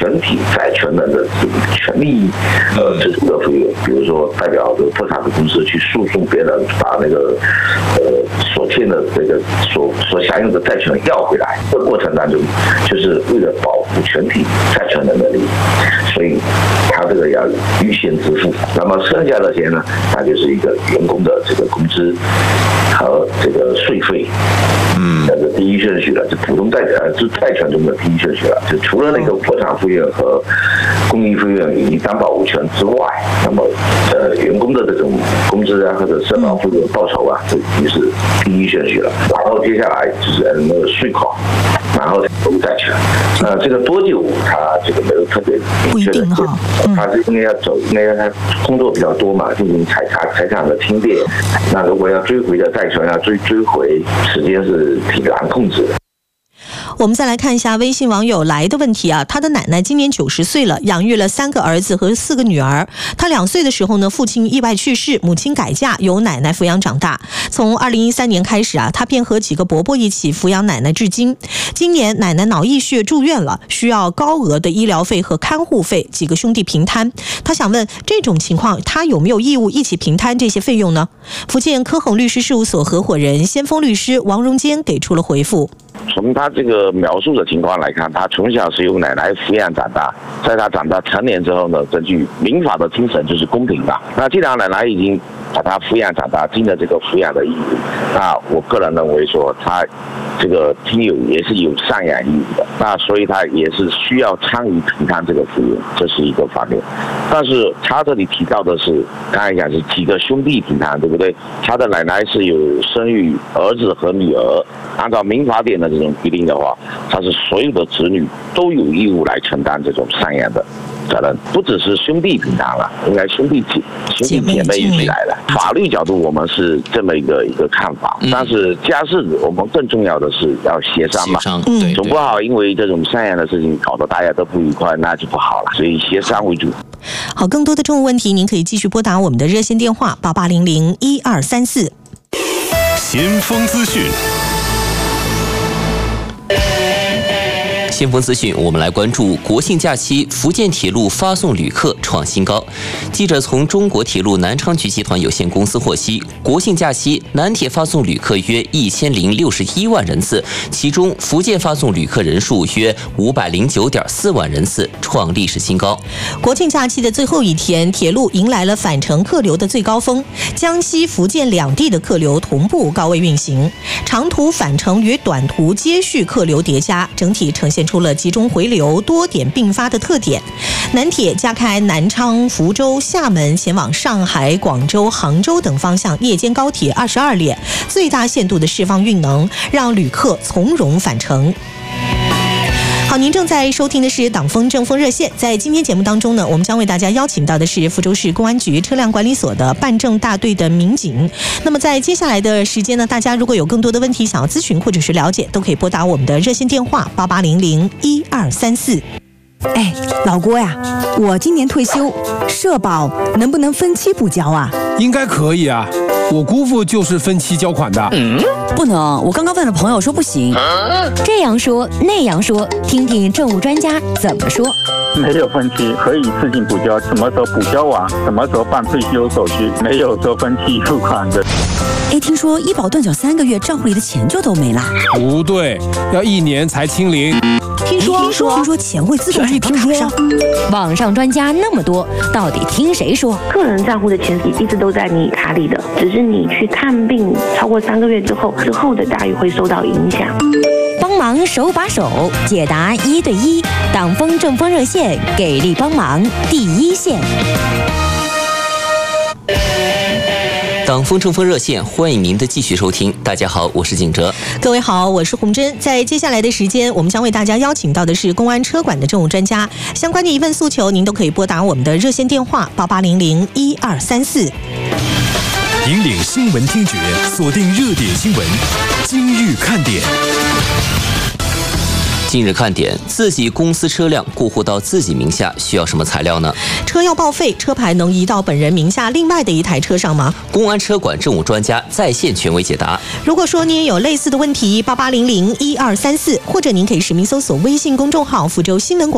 全体债权人的这个权利支出的费用，比如说代表这个破产的公司去诉讼别人，把那个所欠的这个所享有的债权要回来，这个过程当中就是为了保护全体债权人的利益，所以他这个要预先支付。那么剩下的钱呢，那就是一个员工的这个工资和这个税费，这是第一顺序了，就普通债权中的第一顺序了。就除了那个破产费用和公益费用以及担保物权之外，那么员工的这种工资啊或者社保费用报酬啊，这已经是第一顺序了。然后接下来就是那个税款，然后债权。这个多久他这个没有特别明确的，他是应该要走，因为他工作比较多嘛，进行财产的清点。那如果要追回的债权要追回，时间是挺难控制的。 我们再来看一下微信网友来的问题啊，他的奶奶今年90岁了，养育了3个儿子和4个女儿。他2岁的时候呢，父亲意外去世，母亲改嫁，由奶奶抚养长大。从2013年开始啊，他便和几个伯伯一起抚养奶奶至今。今年奶奶脑溢血住院了，需要高额的医疗费和看护费，几个兄弟平摊。他想问，这种情况他有没有义务一起平摊这些费用呢？福建科宏律师事务所合伙人先锋律师王荣坚给出了回复。 从他这个描述的情况来看，他从小是由奶奶抚养长大，在他长大成年之后呢，根据民法的精神就是公平的。那既然奶奶已经把他抚养长大，尽了这个抚养的义务，那我个人认为说他这个亲友也是有赡养义务的，那所以他也是需要参与平摊这个费用，这是一个方面。但是他这里提到的是，刚才讲是几个兄弟平摊，对不对？他的奶奶是有生育儿子和女儿，按照民法典的这种规定的话，他是所有的子女都有义务来承担这种赡养的责任，不只是兄弟平摊了，应该兄弟姐妹一起来了。法律角度我们是这么一个看法，但是家事我们更重要的是要协商嘛，总不好因为这种赡养的事情搞得大家都不愉快，那就不好了，所以协商为主。 好，更多的政务问题您可以继续拨打我们的热线电话88001234。 先锋资讯。 先锋资讯，我们来关注国庆假期福建铁路发送旅客创新高。记者从中国铁路南昌局集团有限公司获悉，国庆假期南铁发送旅客约1061万人次，其中福建发送旅客人数约509.4万人次，创历史新高。 国庆假期的最后一天，铁路迎来了返程客流的最高峰，江西、福建两地的客流同步高位运行，长途返程与短途接续客流叠加，整体呈现出了集中回流、多点并发的特点。南铁加开南昌、福州、厦门前往上海、广州、杭州等方向夜间高铁22列，最大限度的释放运能，让旅客从容返程。好，您正在收听的是党风政风热线。在今天节目当中呢，我们将为大家邀请到的是福州市公安局车辆管理所的办证大队的民警。那么在接下来的时间呢，大家如果有更多的问题想要咨询或者是了解，都可以拨打我们的热线电话88001234。 哎，老郭呀，我今年退休，社保能不能分期补交啊？ 应该可以啊，我姑父就是分期交款的。 不能，我刚刚问了朋友说不行。 这样说那样说，听听政务专家怎么说。 没有分期，可以自行补交，什么时候补交完，什么时候办退休手续，没有说分期付款的。 哎，听说医保断缴3个月，账户里的钱就都没了。 不对，要1年才清零。 听说钱会自动转到卡上。 网上专家那么多，到底听谁说？ 个人账户的钱一直都在你卡里的，只是你去看病超过3个月之后的待遇会受到影响。 帮忙手把手解答1对1，党风政风热线给力帮忙第一线。 党风政风热线，欢迎您的继续收听。大家好，我是景哲。 各位好，我是洪真。在接下来的时间，我们将为大家邀请到的是公安车管的政务专家，相关的疑问诉求，您都可以拨打我们的热线电话88001234。 引领新闻听觉，锁定热点新闻，今日看点。 今日看点，自己公司车辆过户到自己名下需要什么材料呢？ 车要报废，车牌能移到本人名下另外的一台车上吗？ 公安车管政务专家在线权威解答。 如果说您也有类似的问题，88001234，或者您可以实名搜索微信公众号福州新闻广